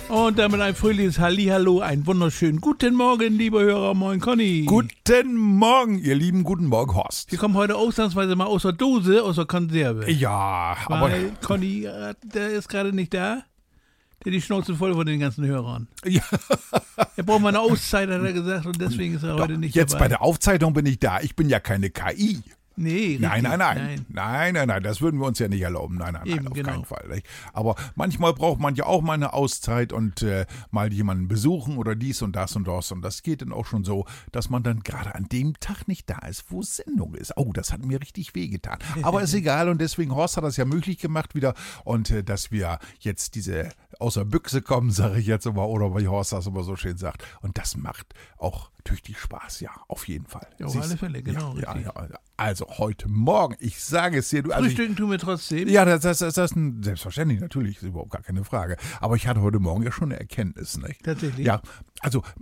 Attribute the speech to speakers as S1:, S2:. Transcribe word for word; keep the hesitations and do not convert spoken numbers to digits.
S1: Und damit ein fröhliches Hallihallo, einen wunderschönen guten Morgen, liebe Hörer. Moin, Conny.
S2: Guten Morgen, ihr Lieben. Guten Morgen, Horst.
S1: Wir kommen heute ausnahmsweise mal aus der Dose, aus der Konserve.
S2: Ja,
S1: Weil
S2: aber...
S1: Conny, äh, der ist gerade nicht da. Der hat die Schnauze voll von den ganzen Hörern.
S2: Ja.
S1: Er braucht mal eine Auszeit, hat er gesagt, und deswegen ist er heute
S2: Doch,
S1: nicht
S2: jetzt
S1: dabei.
S2: bei der Aufzeichnung bin ich da. Ich bin ja keine K I.
S1: Nee, richtig.
S2: Nein, nein, nein,
S1: nein.
S2: Nein, nein, nein. Das würden wir uns ja nicht erlauben. Nein, nein,
S1: Eben,
S2: nein, auf
S1: genau.
S2: keinen Fall. Nicht? Aber manchmal braucht man ja auch mal eine Auszeit und äh, mal jemanden besuchen oder dies und das und das. Und das geht dann auch schon so, dass man dann gerade an dem Tag nicht da ist, wo Sendung ist. Oh, das hat mir richtig wehgetan. Aber ist egal und deswegen, Horst hat das ja möglich gemacht wieder. Und äh, dass wir jetzt diese außer Büchse kommen, sage ich jetzt immer, oder wie Horst das immer so schön sagt. Und das macht auch tüchtig Spaß, ja, auf jeden Fall.
S1: Ja, auf
S2: Siehst-
S1: alle Fälle, genau,
S2: Ja, ja,
S1: richtig.
S2: ja. Also heute Morgen, ich sage es dir, du. Also ich,
S1: Frühstücken tun wir trotzdem.
S2: ja, das, das, das, das ist ein, selbstverständlich, natürlich, ist überhaupt gar keine Frage. Aber ich hatte heute Morgen ja schon eine Erkenntnis, nicht?
S1: Tatsächlich?
S2: Ja, also